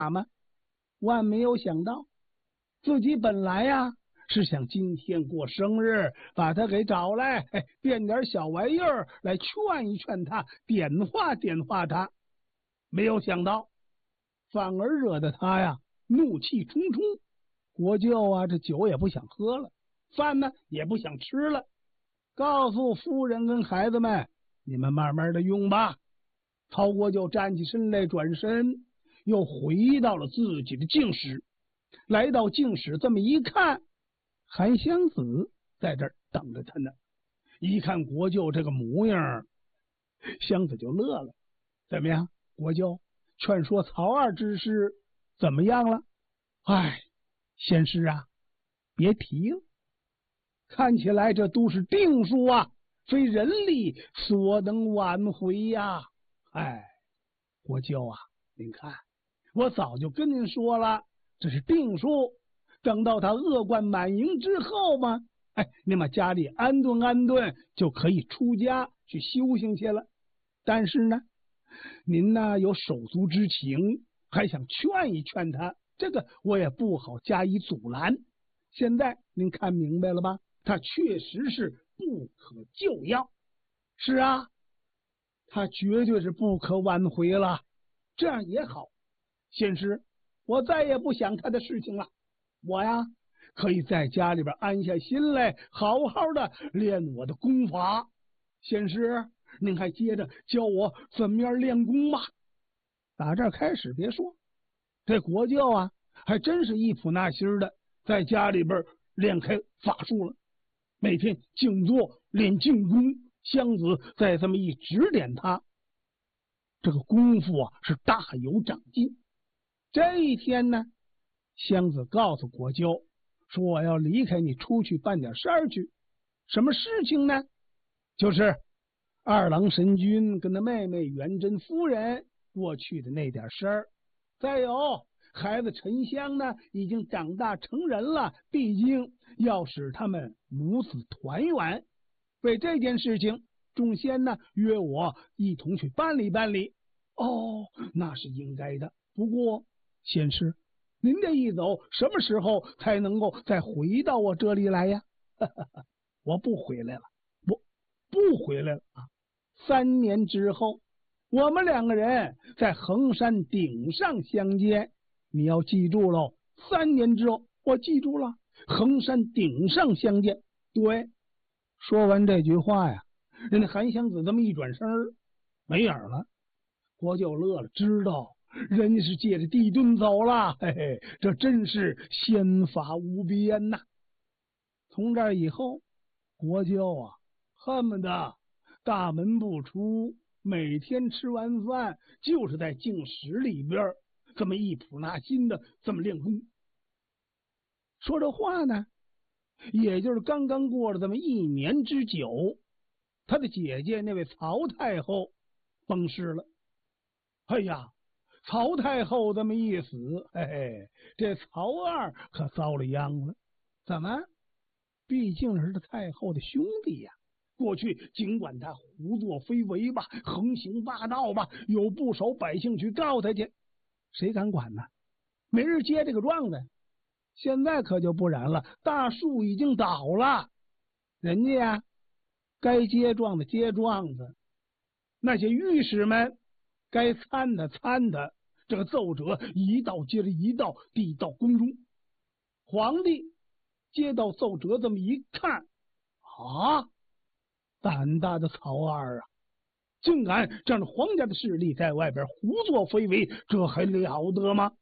吗？万没有想到，自己本来呀是想今天过生日，把他给找来，变点小玩意儿来劝一劝他，点化点化他。没有想到，反而惹得他呀怒气冲冲。国舅啊，这酒也不想喝了，饭呢也不想吃了，告诉夫人跟孩子们，你们慢慢的用吧。曹国舅站起身来，转身又回到了自己的净室。来到净室，这么一看，韩湘子在这儿等着他呢。一看国舅这个模样，湘子就乐了。怎么样，国舅劝说曹二之事怎么样了？哎，先师啊，别提了，看起来这都是定数啊，非人力所能挽回呀。哎，国舅啊，您看，我早就跟您说了，这是定数。等到他恶贯满盈之后嘛，您把家里安顿安顿，就可以出家去修行去了。但是呢，您呢有手足之情，还想劝一劝他，这个我也不好加以阻拦。现在您看明白了吧？他确实是不可救药。是啊，他绝对是不可挽回了。这样也好，先师，我再也不想他的事情了。我呀，可以在家里边安下心来，好好的练我的功法。先师，您还接着教我怎么样练功吧。打这儿开始，别说这国舅啊，还真是一普那心的，在家里边练开法术了。每天静坐练静功，湘子再这么一指点他，这个功夫啊是大有长进。这一天呢，湘子告诉国舅说：“我要离开你，出去办点事儿去。什么事情呢？就是二郎神君跟他妹妹元贞夫人过去的那点事儿。再有孩子沉香呢，已经长大成人了，毕竟要使他们母子团圆。为这件事情，众仙呢约我一同去办理办理。哦，那是应该的。不过，先师，您这一走，什么时候才能够再回到我这里来呀？我不回来了，不回来了啊！3年之后，我们2个人在衡山顶上相见。你要记住喽，3年之后，我记住了，衡山顶上相见。对，说完这句话呀，人家韩湘子这么一转身没影了。国舅乐了，知道人家是借着地遁走了，嘿嘿，这真是仙法无边呐！从这以后，国舅啊，恨不得大门不出，每天吃完饭就是在净室里边这么一普那心的这么练功。说这话呢，也就是刚刚过了这么1年之久，他的姐姐那位曹太后崩逝了。哎呀，曹太后这么一死，嘿嘿，这曹二可遭了殃了。怎么？毕竟是这太后的兄弟呀。过去尽管他胡作非为吧，横行霸道吧，有不少百姓去告他去，谁敢管呢？没人接这个状子。现在可就不然了，大树已经倒了，人家呀，该接状的接状子，那些御史们该参的参的，这个奏折一道接着一道递到宫中。皇帝接到奏折，这么一看，啊，胆大的曹二啊，竟敢仗着皇家的势力在外边胡作非为，这还了得吗？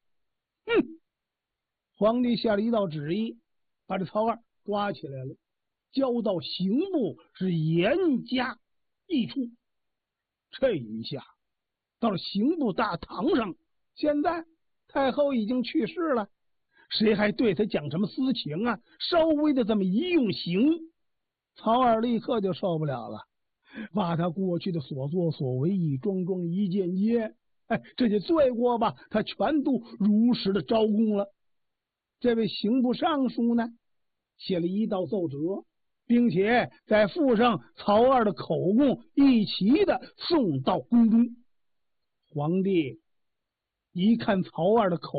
皇帝下了一道旨意，把这曹二抓起来了，交到刑部，是严加议处。这一下到了刑部大堂上，现在太后已经去世了，谁还对他讲什么私情啊？稍微的这么一用刑，曹二立刻就受不了了，把他过去的所作所为一桩桩一件件，这些罪过吧，他全都如实的招供了。这位刑部尚书呢，写了一道奏折，并且再附上曹二的口供，一齐的送到宫中。皇帝一看曹二的口